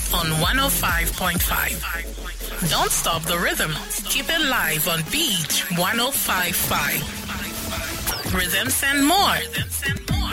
on 105.5. Don't stop the rhythm. Keep it live on Beach 105.5. Rhythms and more.